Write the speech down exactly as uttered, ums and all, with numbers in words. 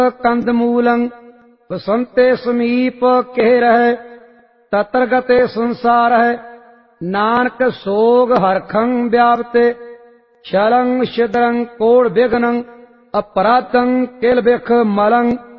कंद मूलं वसंते समीप केह रहे तत्र गते संसार है नानक सोग हरखं व्यापते शलं शिद्रं कोड़ विघ्नं अपराधं किल बिख मलं